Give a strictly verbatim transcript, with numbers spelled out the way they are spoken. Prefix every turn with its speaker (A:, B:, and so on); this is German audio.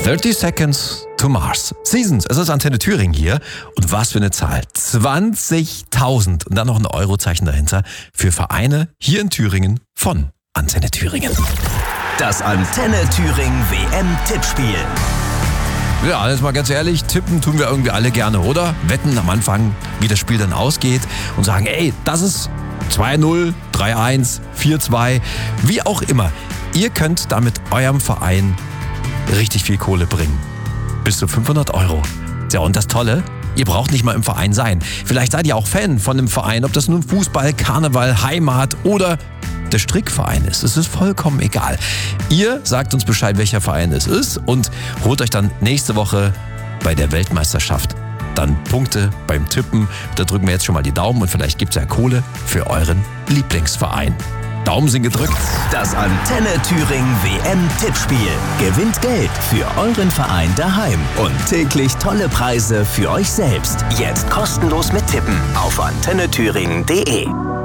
A: thirty Seconds to Mars. Seasons, es ist Antenne Thüringen hier. Und was für eine Zahl. zwanzigtausend und dann noch ein Eurozeichen dahinter für Vereine hier in Thüringen von Antenne Thüringen.
B: Das Antenne Thüringen W M-Tippspiel.
A: Ja, jetzt mal ganz ehrlich, tippen tun wir irgendwie alle gerne, oder? Wetten am Anfang, wie das Spiel dann ausgeht und sagen, ey, das ist zwei null, drei eins, vier zwei, wie auch immer. Ihr könnt damit eurem Verein richtig viel Kohle bringen. Bis zu fünfhundert Euro. Ja, und das Tolle, ihr braucht nicht mal im Verein sein. Vielleicht seid ihr auch Fan von einem Verein, ob das nun Fußball, Karneval, Heimat oder der Strickverein ist. Es ist vollkommen egal. Ihr sagt uns Bescheid, welcher Verein es ist und holt euch dann nächste Woche bei der Weltmeisterschaft dann Punkte beim Tippen. Da drücken wir jetzt schon mal die Daumen und vielleicht gibt es ja Kohle für euren Lieblingsverein. Daumen sind gedrückt.
B: Das Antenne Thüringen W M-Tippspiel. Gewinnt Geld für euren Verein daheim und täglich tolle Preise für euch selbst. Jetzt kostenlos mit Tippen auf antenne thüringen punkt de.